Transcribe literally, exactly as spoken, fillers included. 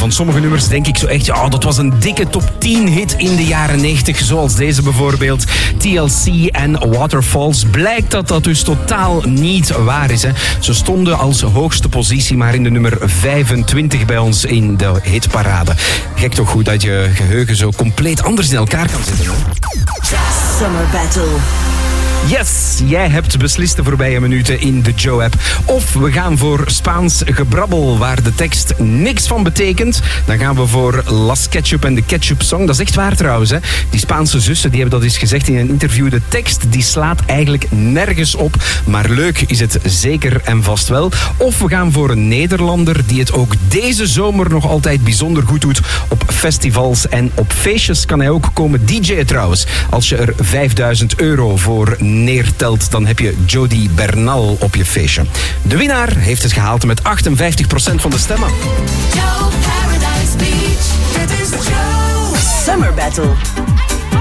van sommige nummers denk ik zo echt, ja, dat was een dikke top tien hit in de jaren negentig. Zoals deze bijvoorbeeld, T L C en Waterfalls. Blijkt dat dat dus totaal niet waar is. Hè. Ze stonden als hoogste positie maar in de nummer vijfentwintig bij ons in de hitparade. Gek toch goed dat je geheugen zo compleet anders in elkaar kan zitten. Hè? Summer Battle. Yes, jij hebt beslist de voorbije minuten in de Joe-app. Of we gaan voor Spaans gebrabbel, waar de tekst niks van betekent. Dan gaan we voor Las Ketchup en de Ketchup Song. Dat is echt waar trouwens. Hè. Die Spaanse zussen die hebben dat eens gezegd in een interview. De tekst die slaat eigenlijk nergens op. Maar leuk is het zeker en vast wel. Of we gaan voor een Nederlander die het ook deze zomer nog altijd bijzonder goed doet. Op festivals en op feestjes kan hij ook komen D J'en trouwens. Als je er vijfduizend euro voor neertelt, dan heb je Jody Bernal op je feestje. De winnaar heeft het gehaald met achtenvijftig procent van de stemmen. Joe Paradise Beach. Dit is Joe. Summer Battle.